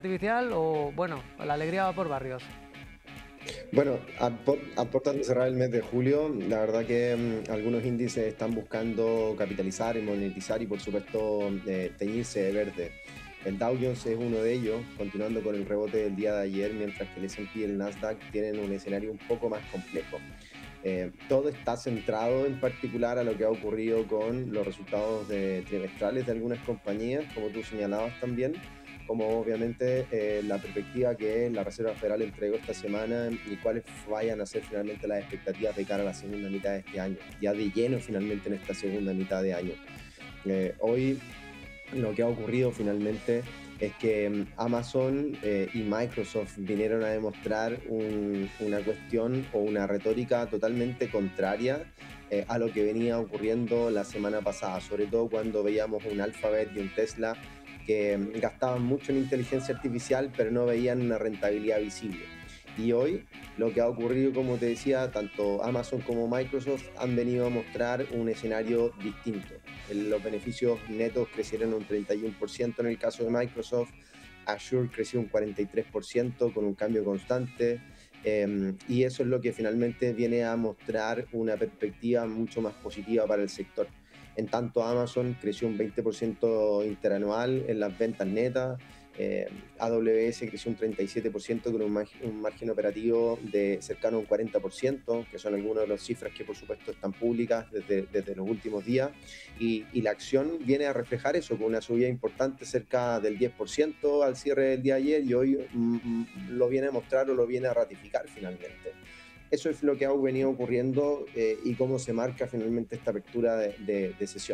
artificial o, bueno, la alegría va por barrios? Bueno, a puertas de cerrar el mes de julio, la verdad que algunos índices están buscando capitalizar y monetizar y por supuesto teñirse de verde. El Dow Jones es uno de ellos, continuando con el rebote del día de ayer, mientras que el S&P y el Nasdaq tienen un escenario un poco más complejo. Todo está centrado en particular a lo que ha ocurrido con los resultados trimestrales de algunas compañías, como tú señalabas también, como obviamente la perspectiva que la Reserva Federal entregó esta semana y cuáles vayan a ser finalmente las expectativas de cara a la segunda mitad de este año, ya de lleno finalmente en esta segunda mitad de año. Hoy lo que ha ocurrido finalmente es que Amazon y Microsoft vinieron a demostrar una cuestión o una retórica totalmente contraria a lo que venía ocurriendo la semana pasada, sobre todo cuando veíamos un Alphabet y un Tesla que gastaban mucho en inteligencia artificial, pero no veían una rentabilidad visible. Y hoy lo que ha ocurrido, como te decía, tanto Amazon como Microsoft han venido a mostrar un escenario distinto. Los beneficios netos crecieron un 31% en el caso de Microsoft, Azure creció un 43% con un cambio constante, y eso es lo que finalmente viene a mostrar una perspectiva mucho más positiva para el sector. En tanto, Amazon creció un 20% interanual en las ventas netas. AWS creció un 37% con un margen operativo de cercano a un 40%, que son algunas de las cifras que por supuesto están públicas desde los últimos días. Y la acción viene a reflejar eso, con una subida importante cerca del 10% al cierre del día de ayer, y hoy lo viene a mostrar o lo viene a ratificar finalmente. Eso es lo que ha venido ocurriendo y cómo se marca finalmente esta apertura de sesión.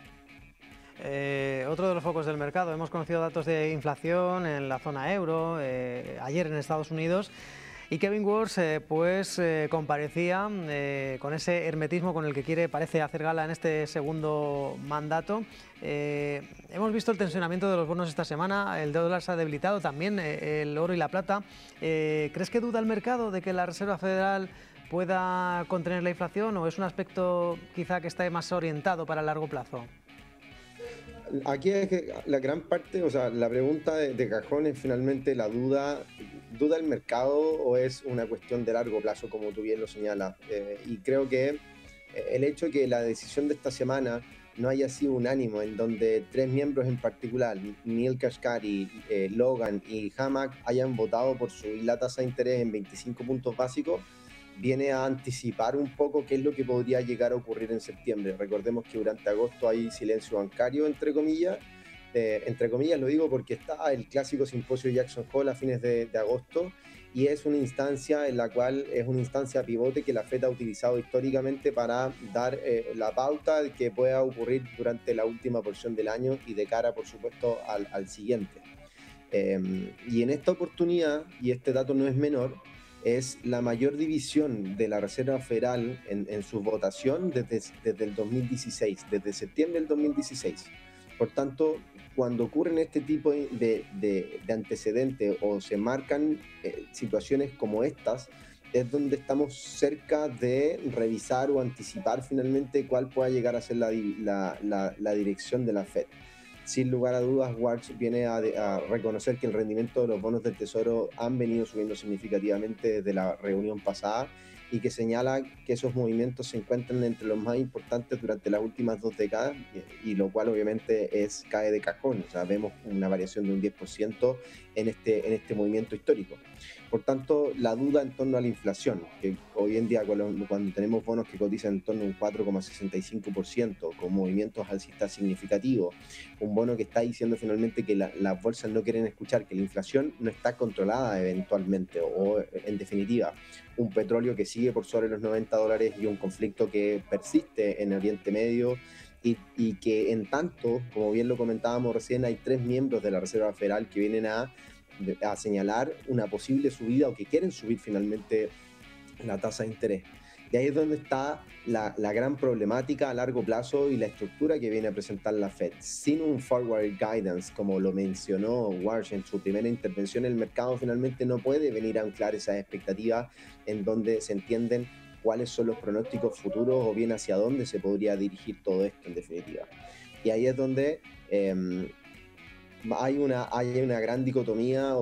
Otro de los focos del mercado. Hemos conocido datos de inflación en la zona euro, ayer en Estados Unidos, y Kevin Warsh comparecía con ese hermetismo con el que parece hacer gala en este segundo mandato. Hemos visto el tensionamiento de los bonos esta semana, el dólar se ha debilitado, también el oro y la plata. ¿Crees que duda el mercado de que la Reserva Federal pueda contener la inflación, o es un aspecto quizá que esté más orientado para el largo plazo? Aquí es que la gran parte, o sea, la pregunta de cajón es finalmente la ¿duda el mercado o es una cuestión de largo plazo, como tú bien lo señalas? Y creo que el hecho de que la decisión de esta semana no haya sido unánime, en donde tres miembros en particular, Neil Kashkari, Logan y Hamack, hayan votado por subir la tasa de interés en 25 puntos básicos, viene a anticipar un poco qué es lo que podría llegar a ocurrir en septiembre. Recordemos que durante agosto hay silencio bancario, entre comillas lo digo porque está el clásico simposio de Jackson Hole a fines de agosto, y es una instancia en la cual es una instancia pivote que la FED ha utilizado históricamente para dar la pauta de que pueda ocurrir durante la última porción del año y de cara, por supuesto, al siguiente. Y en esta oportunidad, y este dato no es menor, es la mayor división de la Reserva Federal en su votación desde el 2016, desde septiembre del 2016. Por tanto, cuando ocurren este tipo de antecedentes o se marcan situaciones como estas, es donde estamos cerca de revisar o anticipar finalmente cuál pueda llegar a ser la dirección de la Fed. Sin lugar a dudas, Warsh viene a reconocer que el rendimiento de los bonos del Tesoro han venido subiendo significativamente desde la reunión pasada, y que señala que esos movimientos se encuentran entre los más importantes durante las últimas 2 décadas, y lo cual obviamente cae de cajón. O sea, vemos una variación de un 10% en este movimiento histórico. Por tanto, la duda en torno a la inflación, que hoy en día cuando tenemos bonos que cotizan en torno a un 4,65%, con movimientos alcistas significativos, un bono que está diciendo finalmente que las bolsas no quieren escuchar que la inflación no está controlada eventualmente, o en definitiva, un petróleo que sigue por sobre los $90 y un conflicto que persiste en Oriente Medio, y que en tanto, como bien lo comentábamos recién, hay tres miembros de la Reserva Federal que vienen a señalar una posible subida, o que quieren subir finalmente la tasa de interés. Y ahí es donde está la gran problemática a largo plazo y la estructura que viene a presentar la Fed. Sin un forward guidance, como lo mencionó Warsh en su primera intervención, el mercado finalmente no puede venir a anclar esas expectativas en donde se entienden cuáles son los pronósticos futuros o bien hacia dónde se podría dirigir todo esto en definitiva. Y ahí es donde hay una gran dicotomía